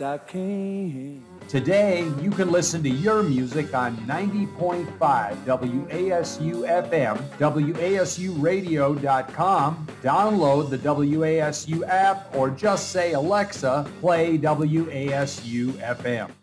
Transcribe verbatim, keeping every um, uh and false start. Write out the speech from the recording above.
best I can. Today, you can listen to your music on ninety point five W A S U F M, W A S U radio dot com, download the W A S U app, or just say, Alexa, play W A S U F M.